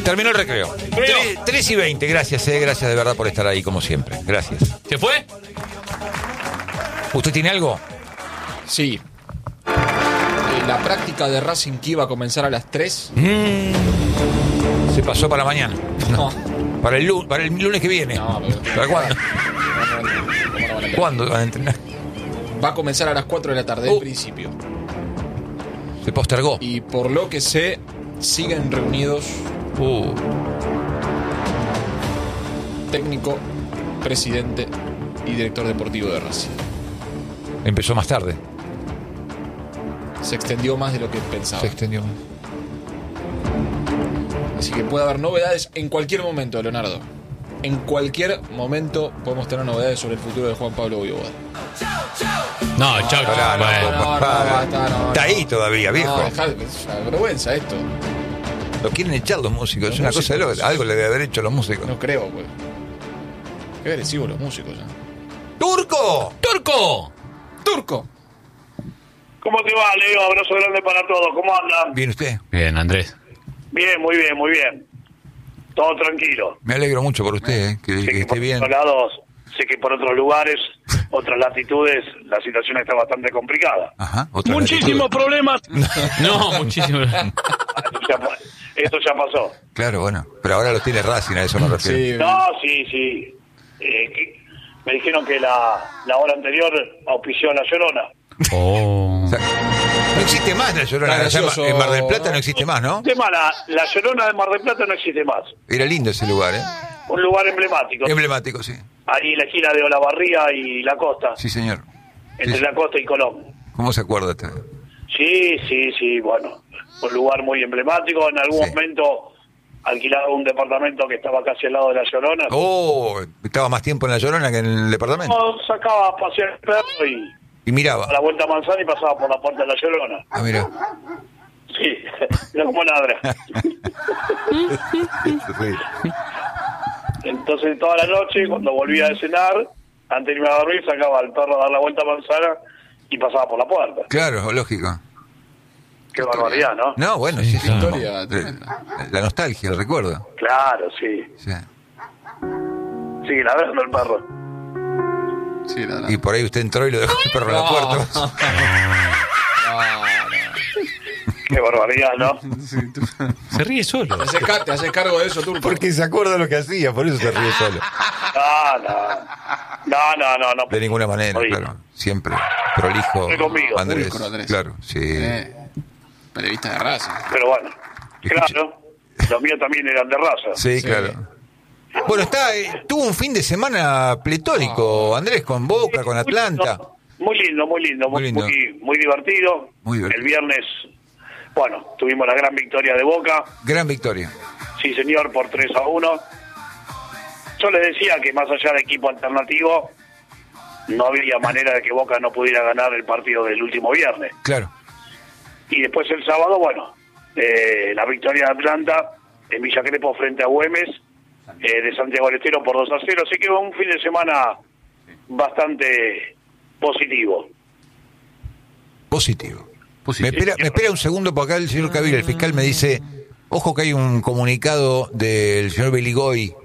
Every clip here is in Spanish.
Terminó el recreo. 3:20, gracias de verdad por estar ahí como siempre. Gracias. ¿Se fue? ¿Usted tiene algo? Sí. La práctica de Racing que iba a comenzar a las 3. Se pasó para mañana. No. Para el lunes que viene. No, pero... ¿Para cuándo? No. ¿Cuándo van a entrenar? Va a comenzar a las 4 de la tarde, en principio. Se postergó. Y por lo que sé, siguen reunidos técnico, presidente y director deportivo de Racing. Empezó más tarde. Se extendió más de lo que pensaba. Se extendió más. Así que puede haber novedades en cualquier momento, Leonardo. En cualquier momento podemos tener novedades sobre el futuro de Juan Pablo Voivoda. No, chau. Está ahí todavía, viejo. No, dejá, es una vergüenza esto. Lo quieren echar los músicos. Los Es una músicos. cosa de loco. Algo le debe haber hecho a los músicos. No creo, pues. Qué agresivos los músicos, ¿eh? ¡Turco! ¡Turco! ¡Turco! ¿Cómo te va, Leo? Abrazo grande para todos. ¿Cómo andan? ¿Bien usted? Bien, Andrés. Bien, muy bien, muy bien. Todo tranquilo. Me alegro mucho por usted, que Sé que esté por bien. otros lados, sé que por otros lugares, otras latitudes, la situación está bastante complicada. Ajá. otra Muchísimos latitud. problemas. No, muchísimo. Esto ya pasó. Claro, bueno. Pero ahora los tiene Racing, a eso me refiero. Sí. No, sí. Me dijeron que la hora anterior auspició a La Llorona. Oh. O sea, no existe más La Llorona. Está gracioso. En Mar del Plata no existe más, ¿no? Tema, la Llorona de Mar del Plata no existe más. Era lindo ese lugar, ¿eh? Un lugar emblemático. Emblemático, sí. Ahí en la esquina de Olavarría y La Costa. Sí, señor. Entre Sí. La Costa y Colón. ¿Cómo se acuerda usted? Sí, bueno. Un lugar muy emblemático. En algún Sí. momento alquilaba un departamento que estaba casi al lado de La Llorona. Oh, estaba más tiempo en La Llorona que en el departamento. No, sacaba a pasear el perro y Y miraba. a la vuelta a Manzana y pasaba por la puerta de La Llorona. Ah, mira. Sí, era como ladra. Sí. Entonces toda la noche, cuando volvía a cenar, antes de irme a dormir, sacaba al perro a dar la vuelta a Manzana y pasaba por la puerta. Claro, lógico. Qué barbaridad, ¿no? No, bueno, sí, sí. Historia tremenda. La nostalgia, el recuerdo. Claro, sí. Sí. Sigue ladrando el perro. Sí, la verdad. Y por ahí usted entró y lo dejó el perro en la puerta. Qué barbaridad, ¿no? Se ríe solo. Te haces cargo de eso, Turco. Porque se acuerda lo que hacía, por eso se ríe solo. No. De ninguna manera, Oye, claro. Siempre prolijo. Estoy conmigo. Andrés. Pulcro, Andrés. Claro, sí. Periodista de raza. Pero bueno, Escuche. claro. Los míos también eran de raza. Sí, claro. Bueno, tuvo un fin de semana pletórico, Andrés, con Boca, con Atlanta. Muy lindo, muy lindo. muy divertido. Muy divertido. El viernes, bueno, tuvimos la gran victoria de Boca. Gran victoria. Sí, señor, por 3-1. Yo les decía que más allá de equipo alternativo, no había manera de que Boca no pudiera ganar el partido del último viernes. Claro. Y después el sábado, bueno, la victoria de Atlanta en Villa Crespo frente a Güemes, de Santiago del Estero por 2-0. Así que un fin de semana bastante positivo. Positivo. Me espera un segundo, porque acá el señor Cavill, el fiscal, me dice, ojo que hay un comunicado del señor Beligoy.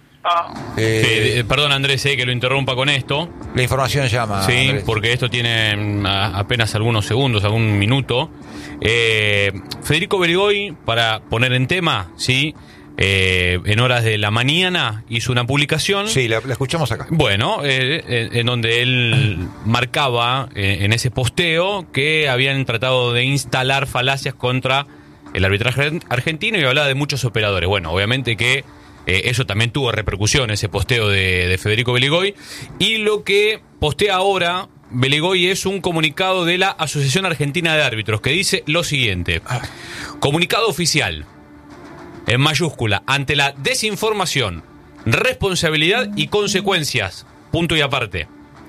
Sí, perdón, Andrés, que lo interrumpa con esto. La información llama. Sí, Andrés. porque esto tiene apenas algunos segundos, algún minuto. Federico Beligoy, para poner en tema, sí, en horas de la mañana hizo una publicación. Sí, la escuchamos acá. Bueno, en donde él marcaba en ese posteo que habían tratado de instalar falacias contra el arbitraje argentino y hablaba de muchos operadores. Bueno, obviamente que eso también tuvo repercusión, ese posteo de Federico Beligoy. Y lo que postea ahora Beligoy es un comunicado de la Asociación Argentina de Árbitros que dice lo siguiente. Comunicado oficial, en mayúscula, ante la desinformación, responsabilidad y consecuencias, punto y aparte.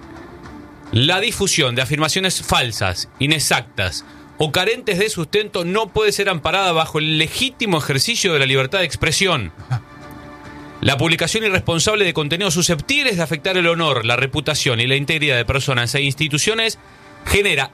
La difusión de afirmaciones falsas, inexactas o carentes de sustento no puede ser amparada bajo el legítimo ejercicio de la libertad de expresión. La publicación irresponsable de contenidos susceptibles de afectar el honor, la reputación y la integridad de personas e instituciones genera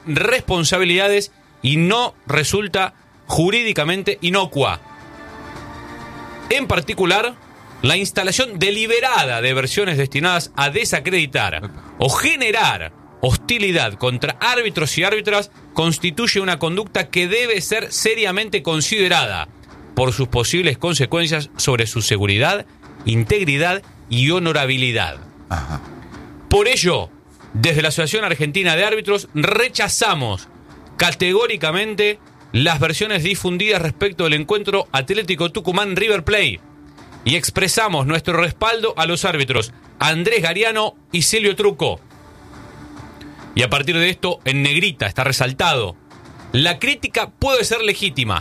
responsabilidades y no resulta jurídicamente inocua. En particular, la instalación deliberada de versiones destinadas a desacreditar o generar hostilidad contra árbitros y árbitras constituye una conducta que debe ser seriamente considerada por sus posibles consecuencias sobre su seguridad, integridad y honorabilidad. Ajá. Por ello, desde la Asociación Argentina de Árbitros rechazamos categóricamente las versiones difundidas respecto del encuentro Atlético Tucumán-River Plate y expresamos nuestro respaldo a los árbitros Andrés Gariano y Silvio Trucco. Y a partir de esto, en negrita está resaltado: la crítica puede ser legítima.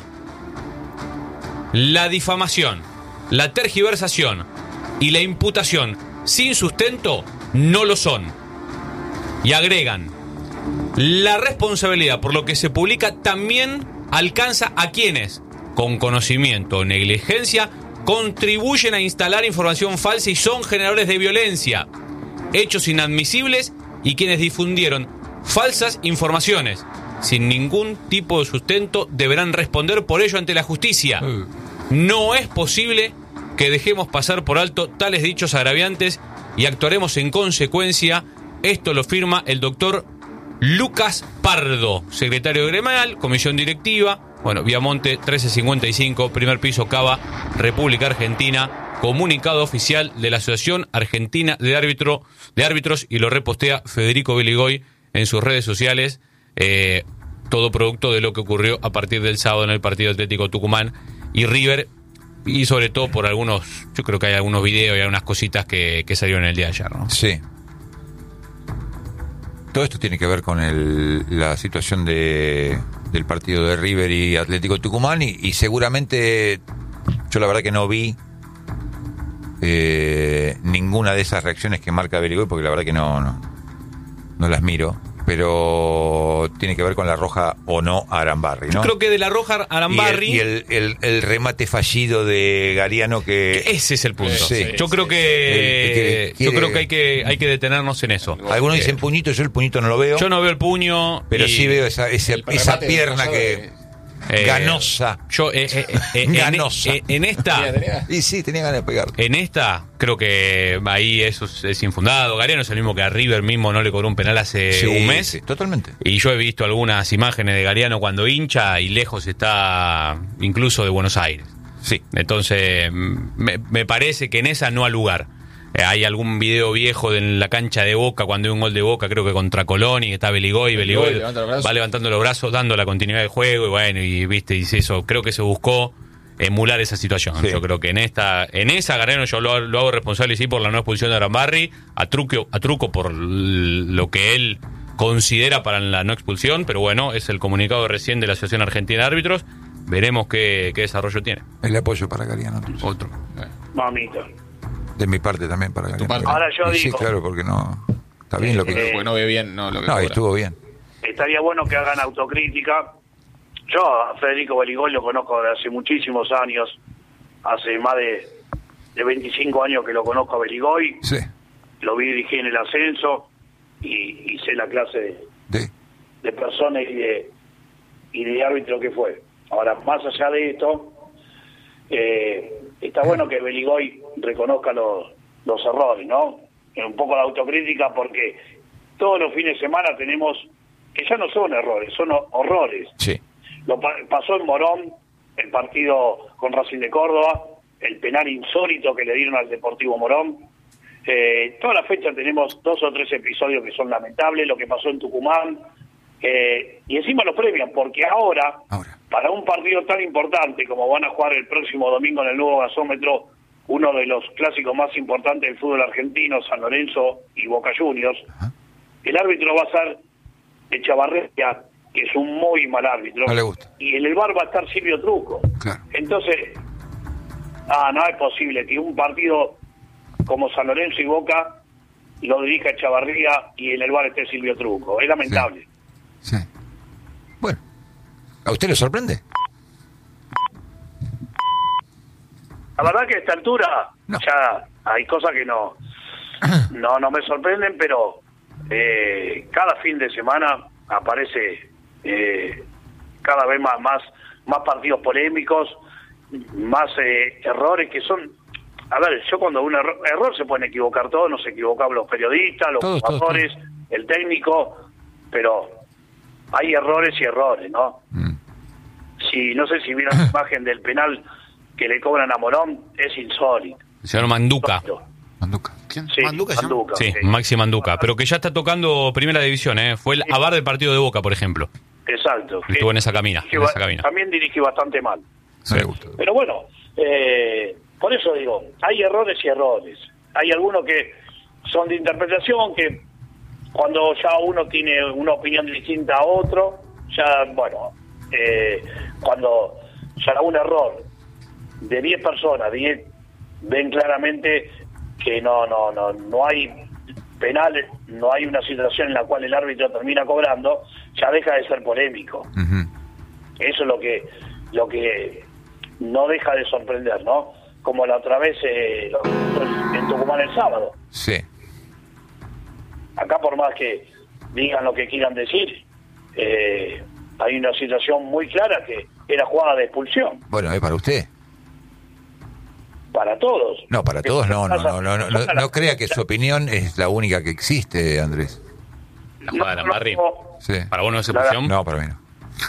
La difamación, la tergiversación y la imputación sin sustento no lo son. Y agregan: la responsabilidad por lo que se publica también alcanza a quienes, con conocimiento o negligencia, contribuyen a instalar información falsa y son generadores de violencia, hechos inadmisibles, y quienes difundieron falsas informaciones sin ningún tipo de sustento deberán responder por ello ante la justicia. No es posible que dejemos pasar por alto tales dichos agraviantes y actuaremos en consecuencia. Esto lo firma el doctor Lucas Pardo, secretario gremial, comisión directiva. Bueno, Viamonte 1355, primer piso, Cava, República Argentina. Comunicado oficial de la Asociación Argentina de Árbitros, y lo repostea Federico Beligoy en sus redes sociales. Todo producto de lo que ocurrió a partir del sábado en el partido Atlético Tucumán y River, y sobre todo por algunos, yo creo que hay algunos videos y algunas cositas que salieron el día de ayer, ¿no? Sí. Todo esto tiene que ver con la situación del partido de River y Atlético Tucumán, y seguramente yo la verdad que no vi ninguna de esas reacciones que marca Beligoy, porque la verdad que no las miro, pero tiene que ver con la roja o no a Arambarri, ¿no? Yo creo que de la roja a Arambarri y el remate fallido de Gariano, que ese es el punto. Sí. Yo creo que hay que detenernos en eso. Algunos dicen puñito, yo el puñito no lo veo. Yo no veo el puño, pero sí veo esa remate pierna que ganosa. Yo ganosa. En esta Y sí, tenía ganas de pegar. En esta, creo que ahí eso es infundado. Gariano es el mismo que a River mismo no le cobró un penal hace un mes. Sí, totalmente. Y yo he visto algunas imágenes de Gariano cuando hincha y lejos está incluso de Buenos Aires. Sí. Entonces, me parece que en esa no ha lugar. Hay algún video viejo en la cancha de Boca, cuando hay un gol de Boca, creo que contra Colón, y está Beligoy va levantando los brazos, dando la continuidad del juego, y bueno, y viste, y eso, creo que se buscó emular esa situación. Sí. Yo creo que en esa Gariano yo lo hago responsable, sí, por la no expulsión de Arambarri, a Trucco por lo que él considera para la no expulsión, pero bueno, es el comunicado recién de la Asociación Argentina de Árbitros. Veremos qué desarrollo tiene. El apoyo para Gariano. Otro. Mamita. De mi parte también para Gariano. Ahora yo digo. Sí, claro, porque no. Está bien lo que. Porque no ve bien, no lo que. No, estuvo bien. Estaría bueno que hagan autocrítica. Yo a Federico Beligoy lo conozco desde hace muchísimos años. Hace más de 25 años que lo conozco a Beligoy. Sí. Lo vi dirigir en el ascenso y sé la clase de personas y de árbitro que fue. Ahora, más allá de esto, está bueno que Beligoy reconozca los errores, ¿no? Un poco de autocrítica, porque todos los fines de semana tenemos que ya no son errores, son horrores. Sí. Lo pasó en Morón, el partido con Racing de Córdoba, el penal insólito que le dieron al Deportivo Morón. Toda la fecha tenemos 2 o 3 episodios que son lamentables, lo que pasó en Tucumán, y encima los premian, porque ahora, para un partido tan importante como van a jugar el próximo domingo en el nuevo gasómetro, uno de los clásicos más importantes del fútbol argentino, San Lorenzo y Boca Juniors, el árbitro va a ser Echavarría, que es un muy mal árbitro, no le gusta. Y en el VAR va a estar Silvio Trucco. Claro. Entonces, no es posible que un partido como San Lorenzo y Boca lo dirija Echavarría y en el VAR esté Silvio Trucco. Es lamentable. Sí. Bueno, ¿a usted le sorprende? La verdad que a esta altura no. Ya hay cosas que no me sorprenden, pero cada fin de semana aparece cada vez más partidos polémicos más errores que son... A ver, yo cuando un error se pueden equivocar todos, nos equivocamos los periodistas, los jugadores, el técnico, pero hay errores y errores, ¿no? Si no sé si vieron la imagen del penal que le cobran a Morón, es insólito. El señor Manduca. Manduca. ¿Quién? Sí, ¿Manduca? Sí, Maxi Manduca, pero que ya está tocando primera división, ¿eh? Fue el avar del partido de Boca, por ejemplo. Exacto. Estuvo en esa cabina. También dirige bastante mal. Sí. Me gusta. Pero bueno, por eso digo, hay errores y errores. Hay algunos que son de interpretación, que cuando ya uno tiene una opinión distinta a otro, ya, bueno, cuando ya un error de 10 personas, 10 ven claramente que no hay penales, no hay una situación en la cual el árbitro termina cobrando, ya deja de ser polémico. Uh-huh. Eso es lo que no deja de sorprender, ¿no? Como la otra vez en Tucumán el sábado. Sí. Acá por más que digan lo que quieran decir, hay una situación muy clara que era jugada de expulsión. Bueno, es para usted. Para todos. No, para todos no crea que su opinión es la única que existe, Andrés. La jugada de Lambarri. Sí. ¿Para vos no es expulsión? No, para mí no.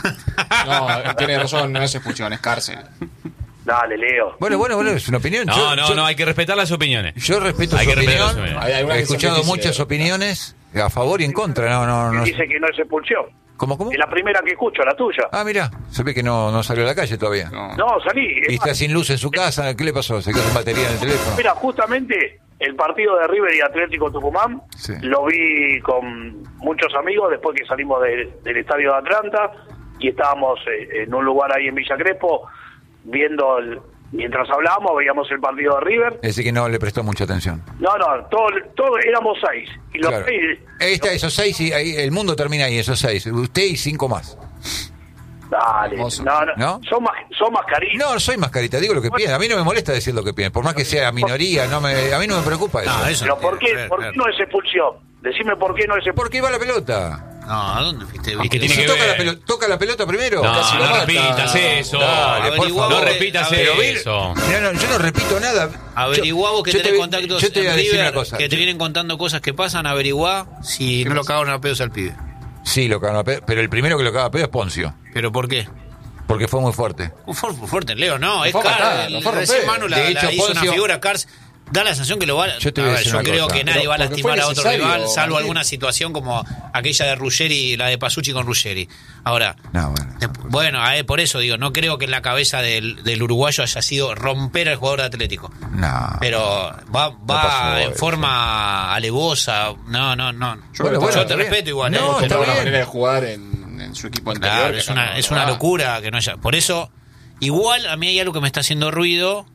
No, tiene razón, no es expulsión, es cárcel. Dale, Leo. Bueno, es una opinión. No, hay que respetar las opiniones. Yo respeto Hay su que respetar opinión. las opiniones. He escuchado muchas opiniones a favor y en contra. No. Dice que no es expulsión. ¿Cómo? Es la primera que escucho, la tuya. Ah, mira, se ve que no salió a la calle todavía. No, salí. Y está sin luz en su casa. ¿Qué le pasó? ¿Se quedó sin batería en el teléfono? Mira, justamente el partido de River y Atlético Tucumán Sí. lo vi con muchos amigos después que salimos del estadio de Atlanta y estábamos en un lugar ahí en Villa Crespo viendo mientras hablábamos veíamos el partido de River. Es decir, que no le prestó mucha atención. No, todo éramos 6 y los Claro. 6. Ahí está, esos 6 y ahí, el mundo termina ahí, esos 6. Usted y 5 más. Dale, Hermoso. no. Son mascarillas. No, soy mascarita, digo lo que piensan. A mí no me molesta decir lo que piensan, por más que sea minoría, a mí no me preocupa eso. No, eso Pero no ¿por qué tiene que ver. no es expulsión? Decime por qué no es expulsión. ¿Por qué va la pelota? No, ¿a dónde fuiste? ¿Y qué tiene que ver? Toca la pelota primero. No, Casi lo no mata. repitas eso. Dale, por Averiguá favor. No repitas Pero ve- eso. No, yo no repito nada. Averiguá vos que Yo te tenés voy- contactos yo te voy a en decir River, una cosa. que te vienen contando cosas que pasan, averiguá si no lo cagaron a pedos al pibe. Sí, lo cagaron a pedo, pero el primero que lo cagaba a pedo es Poncio, ¿Pero por qué? porque fue muy fuerte. Fue fuerte, Leo, no, es fue a matar, Cars. lo fue a Recién romper. Manu De hecho, hizo una Poncio- figura, Cars. Da la sensación que lo va Yo te voy a decir yo una creo cosa. que nadie Pero va a porque lastimar fue a otro necesario, rival, salvo Martín. alguna situación como aquella de Ruggeri, la de Pasucci con Ruggeri. Ahora, No, bueno. bueno, por eso digo, no creo que en la cabeza del uruguayo haya sido romper al jugador de Atlético. No. Pero va pasó en eso. forma alevosa. No. Bueno, Yo te está bien. respeto igual. No, Porque está tuvo una bien. manera de jugar en su equipo anterior. Claro, que es no una va. locura que no haya. Por eso, igual a mí hay algo que me está haciendo ruido.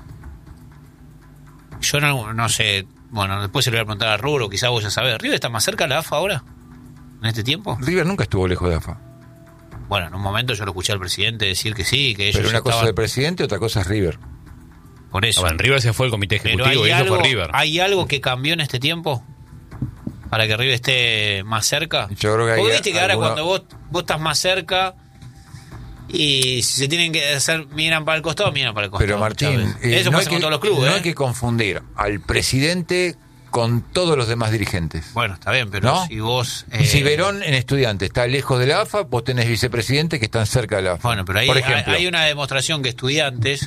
Yo no sé. Bueno, después se lo voy a preguntar a Rubro, quizás vos ya sabés. ¿River está más cerca de la AFA ahora? ¿En este tiempo? River nunca estuvo lejos de AFA. Bueno, en un momento yo lo escuché al presidente decir que sí, que ellos Pero una cosa es estaban el presidente, otra cosa es River. por eso. Bueno, en River se fue el comité Pero ejecutivo y eso algo, fue River. ¿hay algo que cambió en este tiempo? Para que River esté más cerca. Yo creo que hay Porque viste que ahora alguna- cuando vos estás más cerca y si se tienen que hacer, miran para el costado, miran para el costado. Pero Martín, muchas veces. Eso no pasa hay con todos los clubes. no hay que confundir al presidente con todos los demás dirigentes. Bueno, está bien, pero ¿No? si vos... Si Verón en Estudiante está lejos de la AFA, vos tenés vicepresidentes que están cerca de la AFA. Bueno, pero ahí Por ejemplo, hay una demostración que Estudiantes...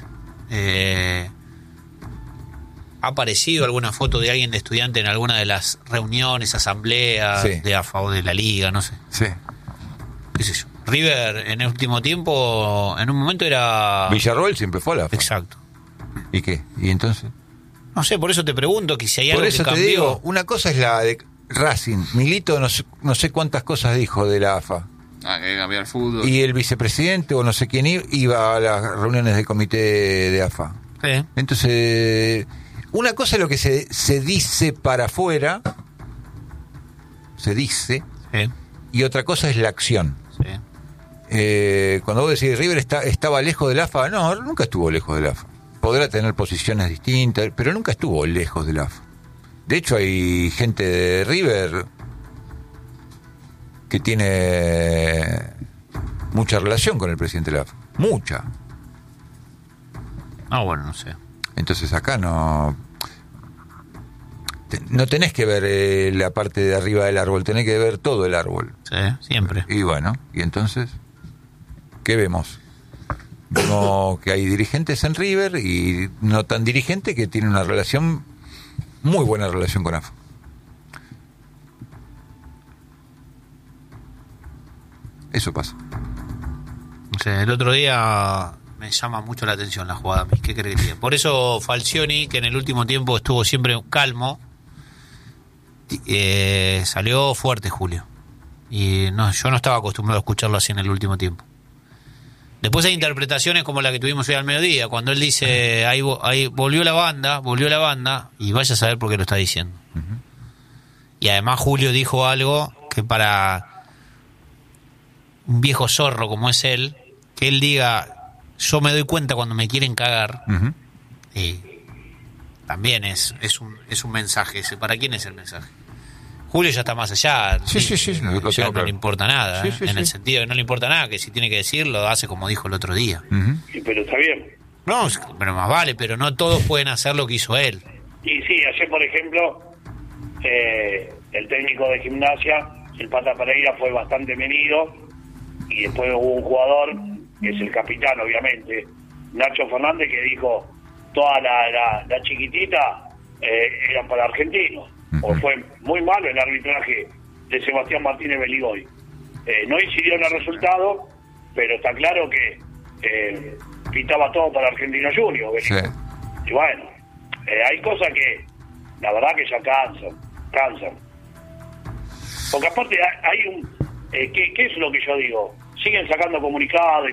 ha aparecido alguna foto de alguien de Estudiante en alguna de las reuniones, asambleas Sí. de AFA o de la Liga, no sé. sí. Qué sé yo. River en el último tiempo, en un momento era... Villarroel siempre fue a la AFA. Exacto. ¿Y qué? ¿Y entonces? No sé, por eso te pregunto que si hay Por algo eso que te cambió. digo, una cosa es la de Racing. Milito no sé cuántas cosas dijo de la AFA. Que había el fútbol. Y el vicepresidente o no sé quién iba a las reuniones del comité de AFA. Sí. Entonces, una cosa es lo que se dice para afuera, se dice, Sí, y otra cosa es la acción. sí. Cuando vos decís River estaba lejos del AFA, no, nunca estuvo lejos del AFA. Podrá tener posiciones distintas, pero nunca estuvo lejos del AFA. De hecho, hay gente de River que tiene mucha relación con el presidente de la AFA. Mucha. Ah, bueno, no sé. Entonces acá no tenés que ver la parte de arriba del árbol, tenés que ver todo el árbol. Sí, siempre. Y bueno, y entonces, ¿qué vemos? Vemos que hay dirigentes en River y no tan dirigentes que tienen una relación, muy buena relación con AFA. Eso pasa. O sea, el otro día me llama mucho la atención la jugada a mí. ¿Qué crees que diga? Por eso Falcioni, que en el último tiempo estuvo siempre calmo, salió fuerte Julio. Y no, yo no estaba acostumbrado a escucharlo así en el último tiempo. Después hay interpretaciones como la que tuvimos hoy al mediodía, cuando él dice, ahí volvió la banda, y vaya a saber por qué lo está diciendo. Uh-huh. Y además Julio dijo algo que para un viejo zorro como es él, que él diga, yo me doy cuenta cuando me quieren cagar, Uh-huh. También es un mensaje. ¿Para quién es el mensaje? Julio ya está más allá. Sí, lo ya tengo no claro. le importa nada. Sí, En el sentido de que no le importa nada, que si tiene que decirlo, hace como dijo el otro día. Uh-huh. Sí, pero está bien. No, pero más vale, pero no todos pueden hacer lo que hizo él. Y sí, ayer, por ejemplo, el técnico de Gimnasia, el Pata Pereira, fue bastante medido, y después hubo un jugador, que es el capitán, obviamente, Nacho Fernández, que dijo, toda la chiquitita eran para argentinos. O fue muy malo el arbitraje de Sebastián Martínez Beligoy. No incidió en el resultado, pero está claro que pitaba todo para Argentino Junior. Sí. Y bueno, hay cosas que la verdad que ya cansan. Porque aparte hay un... ¿qué es lo que yo digo? Siguen sacando comunicado.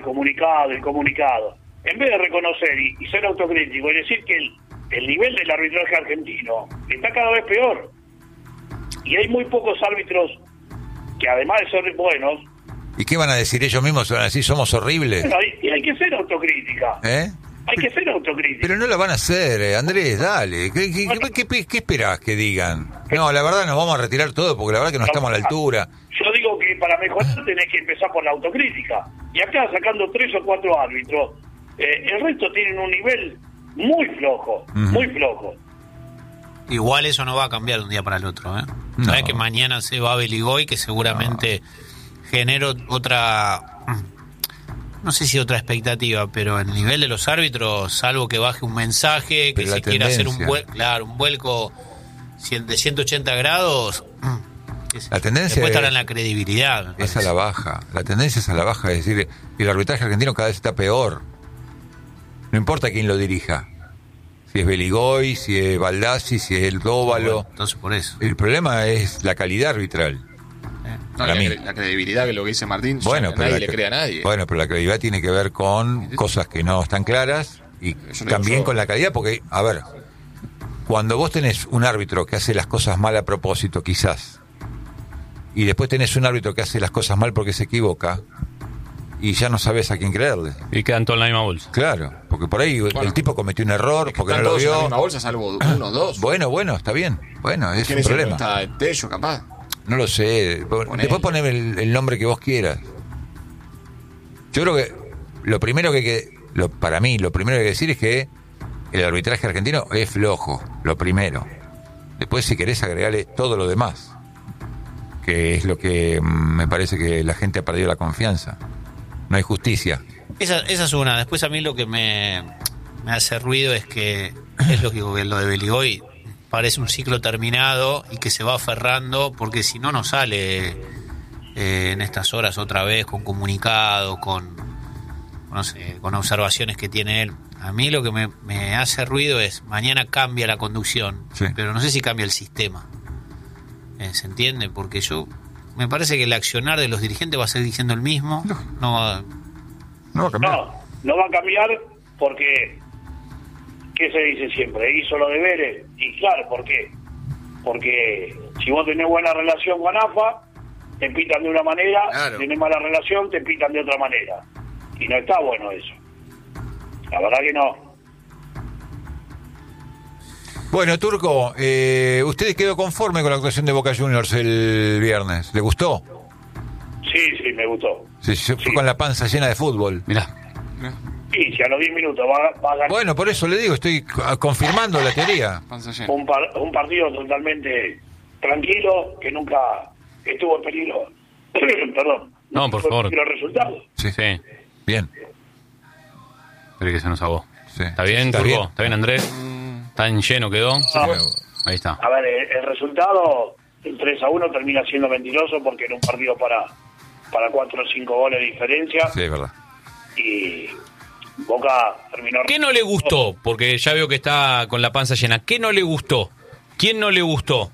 En vez de reconocer y ser autocrítico y decir que el nivel del arbitraje argentino está cada vez peor. Y hay muy pocos árbitros que, además de ser buenos... ¿Y qué van a decir ellos mismos? ¿Van a decir somos horribles? Bueno, hay que ser autocrítica. Hay que ser autocrítica. Pero no lo van a hacer, Andrés, dale. ¿Qué esperás que digan? No, la verdad nos vamos a retirar todo porque la verdad que no estamos a la altura. Yo digo que para mejorar tenés que empezar por la autocrítica. Y acá, sacando 3 o 4 árbitros, el resto tienen un nivel muy flojo, muy flojo. Igual eso no va a cambiar de un día para el otro, ¿eh? No. Sabés que mañana se va a Beligoy, que seguramente genera otra... No sé si otra expectativa, pero el nivel de los árbitros, salvo que baje un mensaje, que Pero se la quiera hacer tendencia. un vuelco de 180 grados, La tendencia después estará en la credibilidad. me es parece. a la baja. La tendencia es a la baja. Es decir, el arbitraje argentino cada vez está peor. No importa quién lo dirija. Si es Beligoy, si es Baldassi, si es el Dóvalo. Bueno, entonces por eso. El problema es la calidad arbitral. No, Para mí. la credibilidad que lo que dice Martín, Bueno, ya pero nadie le cree a nadie. Bueno, pero la credibilidad tiene que ver con cosas que no están claras y Eso lo también digo yo. con la calidad, porque, a ver, cuando vos tenés un árbitro que hace las cosas mal a propósito, quizás, y después tenés un árbitro que hace las cosas mal porque se equivoca, y ya no sabes a quién creerle. Y quedan todos en la misma bolsa. Claro, porque por ahí el tipo cometió un error, porque no Están lo todos en la vio. misma bolsa, salvo uno o dos. Bueno, está bien. Bueno, es ¿Quién un es el que problema. está Tello, capaz? No lo sé. Después poneme el nombre que vos quieras. Yo creo que lo primero para mí, lo primero que hay que decir es que el arbitraje argentino es flojo. Lo primero. Después, si querés, agregarle todo lo demás. Que es lo que me parece que la gente ha perdido la confianza. No hay justicia. Esa es una. Después a mí lo que me hace ruido es que es lógico que lo de Beligoy parece un ciclo terminado y que se va aferrando, porque si no, no sale en estas horas otra vez con comunicado, con observaciones que tiene él. A mí lo que me hace ruido es, mañana cambia la conducción, Sí. pero no sé si cambia el sistema. ¿Se entiende? Porque me parece que el accionar de los dirigentes va a seguir siendo el mismo. No va No va a cambiar. No va a cambiar porque, ¿qué se dice siempre? Hizo los deberes. Y claro, ¿por qué? Porque si vos tenés buena relación con AFA, te pitan de una manera, Claro. si tenés mala relación, te pitan de otra manera. Y no está bueno eso. La verdad que no. Bueno, Turco, ¿usted quedó conforme con la actuación de Boca Juniors el viernes? ¿Le gustó? Sí, me gustó. Se fue con la panza llena de fútbol. Mirá. Y si a los 10 minutos va a ganar Bueno, por eso le digo, estoy confirmando la teoría. Panza llena. un partido totalmente tranquilo, que nunca estuvo en peligro. Perdón. No, por favor. Los resultados. Sí, Sí, bien. pero que se nos ahogó. Sí. ¿Está bien, Está Turco? bien. ¿Está bien, Andrés? ¿Tan lleno quedó? Ahí está. A ver, el resultado, el 3-1 termina siendo mentiroso porque era un partido para 4 o 5 goles de diferencia. Sí, es verdad. Y Boca terminó... ¿Qué no le gustó? Porque ya veo que está con la panza llena. ¿Qué no le gustó? ¿Quién no le gustó?